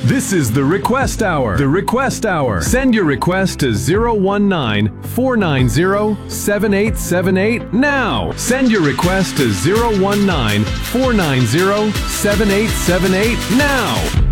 This is the Request Hour. The Request Hour. Send your request to 019-490-7878 now. Send your request to 019-490-7878 now.